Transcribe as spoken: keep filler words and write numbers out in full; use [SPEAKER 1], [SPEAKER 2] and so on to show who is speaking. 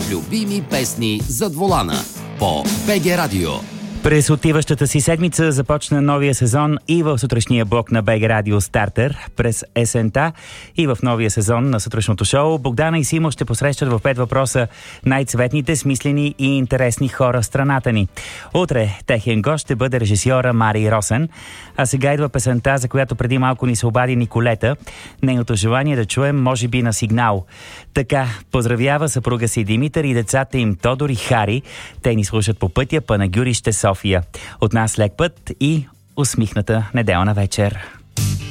[SPEAKER 1] любими песни зад волана по БГ Радио.
[SPEAKER 2] През отиващата си седмица започна новия сезон и в сутрешния блок на БГ Радио Стартер. През есента и в новия сезон на сутрешното шоу Богдана и Симо ще посрещат в пет въпроса най-цветните, смислени и интересни хора в страната ни. Утре техен гост ще бъде режисьора Мари Росен, а сега идва песента, за която преди малко ни се обади Николета. Нейното желание да чуем може би на сигнал. Така поздравява съпруга си Димитър и децата им Тодор и Хари. Те ни слушат по пътя Панагюрище София. От нас лек път и усмихната неделна вечер.